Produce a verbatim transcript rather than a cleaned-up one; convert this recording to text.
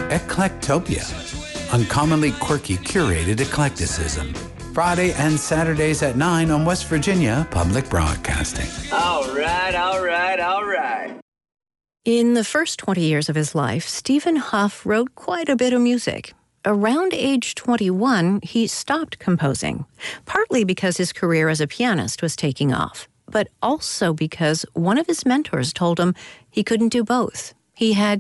Eclectopia, uncommonly quirky curated eclecticism. Friday and Saturdays at nine on West Virginia Public Broadcasting. All right, all right, all right. In the first twenty years of his life, Stephen Hough wrote quite a bit of music. Around age twenty-one, he stopped composing, partly because his career as a pianist was taking off, but also because one of his mentors told him he couldn't do both. He had